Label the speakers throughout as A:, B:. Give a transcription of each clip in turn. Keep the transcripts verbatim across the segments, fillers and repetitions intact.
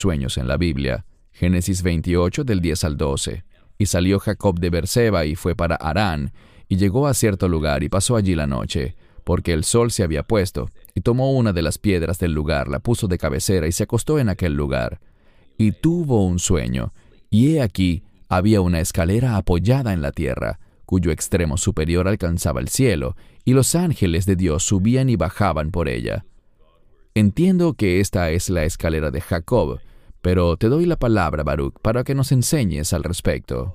A: sueños en la Biblia. Génesis veintiocho del diez al doce. Y salió Jacob de Beerseba y fue para Harán, y llegó a cierto lugar y pasó allí la noche, porque el sol se había puesto, y tomó una de las piedras del lugar, la puso de cabecera y se acostó en aquel lugar. Y tuvo un sueño, y he aquí había una escalera apoyada en la tierra, cuyo extremo superior alcanzaba el cielo, y los ángeles de Dios subían y bajaban por ella. Entiendo que esta es la escalera de Jacob, pero te doy la palabra, Baruch, para que nos enseñes al respecto.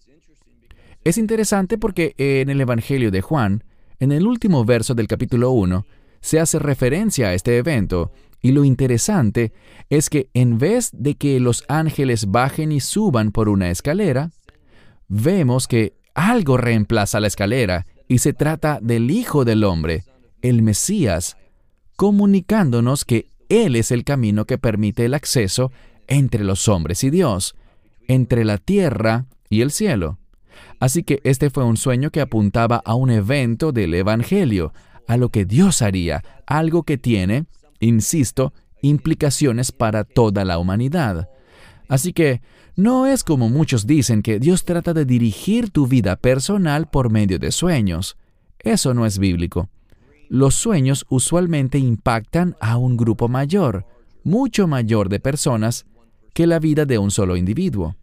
A: Es interesante porque en el Evangelio de Juan, en el último verso del capítulo uno, se hace referencia a este evento, y lo interesante es que en vez de que los ángeles bajen y suban por una escalera, vemos que algo reemplaza la escalera, y se trata del Hijo del Hombre, el Mesías, comunicándonos que Él es el camino que permite el acceso entre los hombres y Dios, entre la tierra y el cielo. Así que este fue un sueño que apuntaba a un evento del Evangelio, a lo que Dios haría, algo que tiene, insisto, implicaciones para toda la humanidad. Así que no es como muchos dicen que Dios trata de dirigir tu vida personal por medio de sueños. Eso no es bíblico. Los sueños usualmente impactan a un grupo mayor, mucho mayor de personas que la vida de un solo individuo.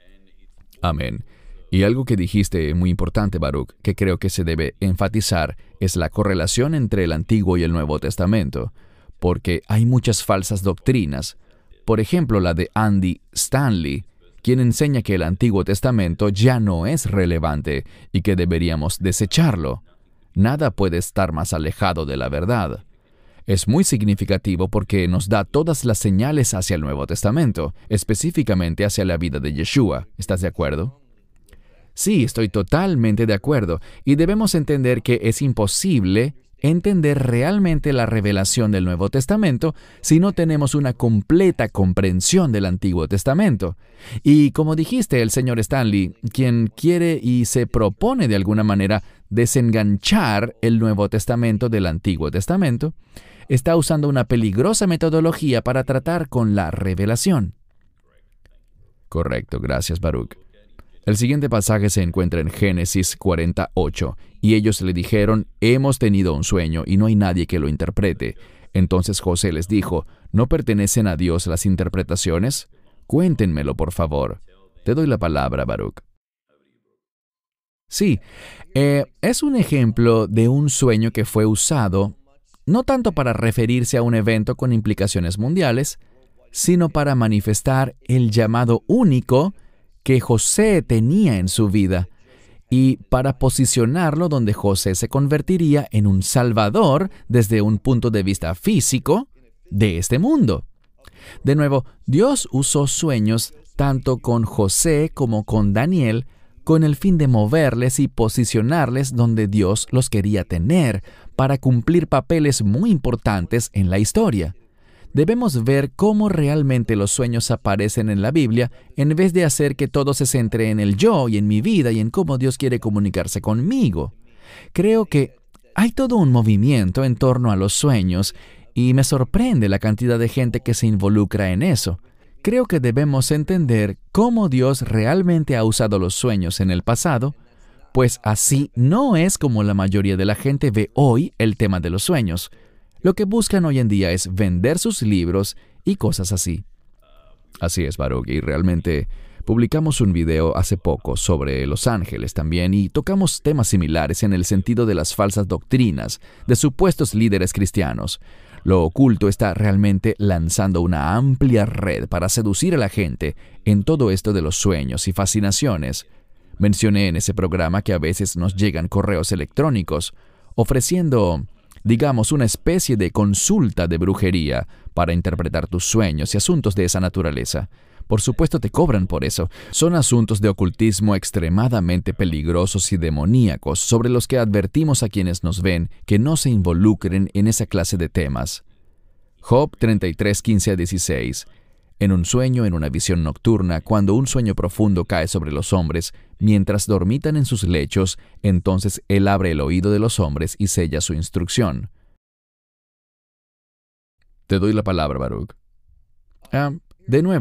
A: Amén. Y algo que dijiste muy importante, Baruch, que creo que se debe enfatizar, es la correlación entre el Antiguo y el Nuevo Testamento, porque hay muchas falsas doctrinas. Por ejemplo, la de Andy Stanley, quien enseña que el Antiguo Testamento ya no es relevante y que deberíamos desecharlo. Nada puede estar más alejado de la verdad. Es muy significativo porque nos da todas las señales hacia el Nuevo Testamento, específicamente hacia la vida de Yeshua. ¿Estás de acuerdo? Sí, estoy totalmente de acuerdo, y debemos entender que es imposible entender realmente la revelación del Nuevo Testamento si no tenemos una completa comprensión del Antiguo Testamento. Y como dijiste, el señor Stanley, quien quiere y se propone de alguna manera desenganchar el Nuevo Testamento del Antiguo Testamento, está usando una peligrosa metodología para tratar con la revelación. Correcto, gracias, Baruch. El siguiente pasaje se encuentra en Génesis cuarenta y ocho, y ellos le dijeron, hemos tenido un sueño y no hay nadie que lo interprete. Entonces José les dijo, ¿no pertenecen a Dios las interpretaciones? Cuéntenmelo, por favor. Te doy la palabra, Baruch. Sí, eh, es un ejemplo de un sueño que fue usado no tanto para referirse a un evento con implicaciones mundiales, sino para manifestar el llamado único que José tenía en su vida, y para posicionarlo donde José se convertiría en un salvador desde un punto de vista físico de este mundo. De nuevo, Dios usó sueños tanto con José como con Daniel con el fin de moverles y posicionarles donde Dios los quería tener para cumplir papeles muy importantes en la historia. Debemos ver cómo realmente los sueños aparecen en la Biblia en vez de hacer que todo se centre en el yo y en mi vida y en cómo Dios quiere comunicarse conmigo. Creo que hay todo un movimiento en torno a los sueños y me sorprende la cantidad de gente que se involucra en eso. Creo que debemos entender cómo Dios realmente ha usado los sueños en el pasado, pues así no es como la mayoría de la gente ve hoy el tema de los sueños. Lo que buscan hoy en día es vender sus libros y cosas así. Así es, Baruch, y realmente publicamos un video hace poco sobre los ángeles también y tocamos temas similares en el sentido de las falsas doctrinas de supuestos líderes cristianos. Lo oculto está realmente lanzando una amplia red para seducir a la gente en todo esto de los sueños y fascinaciones. Mencioné en ese programa que a veces nos llegan correos electrónicos ofreciendo, digamos, una especie de consulta de brujería para interpretar tus sueños y asuntos de esa naturaleza. Por supuesto te cobran por eso. Son asuntos de ocultismo extremadamente peligrosos y demoníacos sobre los que advertimos a quienes nos ven que no se involucren en esa clase de temas. Job treinta y tres, quince a dieciséis. En un sueño, en una visión nocturna, cuando un sueño profundo cae sobre los hombres, mientras dormitan en sus lechos, entonces Él abre el oído de los hombres y sella su instrucción. Te doy la palabra, Baruch. Ah, De nuevo,